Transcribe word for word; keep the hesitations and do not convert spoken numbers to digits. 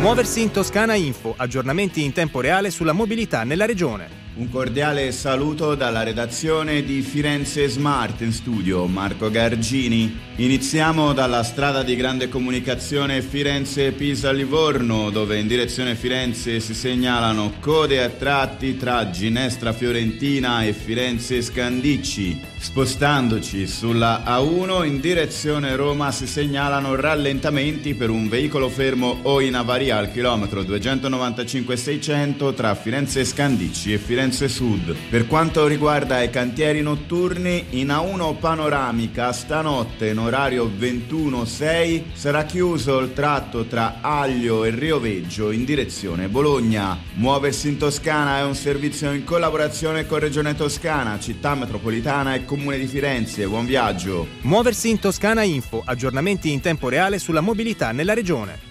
Muoversi in Toscana Info, aggiornamenti in tempo reale sulla mobilità nella regione. Un cordiale saluto dalla redazione di Firenze Smart, in studio Marco Gargini. Iniziamo dalla strada di grande comunicazione Firenze-Pisa-Livorno, dove in direzione Firenze si segnalano code a tratti tra Ginestra Fiorentina e Firenze Scandicci. Spostandoci sulla A uno in direzione Roma si segnalano rallentamenti per un veicolo fermo o in avaria al chilometro duecentonovantacinque seicento tra Firenze Scandicci e Firenze Sud. Per quanto riguarda i cantieri notturni, in A uno panoramica stanotte in orario ventuno sei sarà chiuso il tratto tra Aglio e Rioveggio in direzione Bologna. Muoversi in Toscana è un servizio in collaborazione con Regione Toscana, Città Metropolitana e Comune di Firenze. Buon viaggio. Muoversi in Toscana Info, aggiornamenti in tempo reale sulla mobilità nella regione.